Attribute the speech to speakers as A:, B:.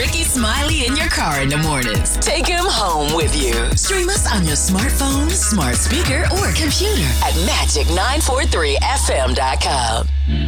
A: Ricky Smiley in your car in the mornings. Take him home with you. Stream us on your smartphone, smart speaker, or computer at magic943fm.com.